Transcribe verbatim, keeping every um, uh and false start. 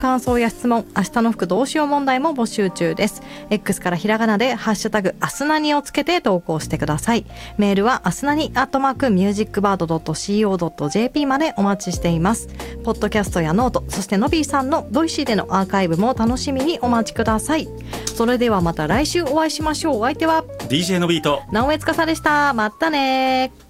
感想や質問、明日の服どうしよう問題も募集中です。 X からひらがなでハッシュタグアスナニをつけて投稿してください。メールはアスナニアットマークミュージックバードドットシーオードットジェーピー までお待ちしています。ポッドキャストやノート、そしてのびーさんのドイシーでのアーカイブも楽しみにお待ちください。それではまた来週お会いしましょう。お相手はディージェー のビート直江司でした。またね。